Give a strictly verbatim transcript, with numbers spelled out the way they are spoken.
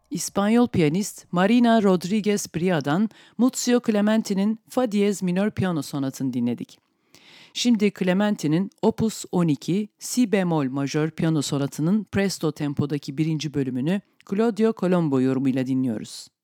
İspanyol piyanist Marina Rodriguez Bria'dan Muzio Clementi'nin Fa diyez minör piyano sonatını dinledik. Şimdi Clementi'nin Opus on iki Si bemol majör piyano sonatının presto tempodaki birinci bölümünü Claudio Colombo yorumuyla dinliyoruz.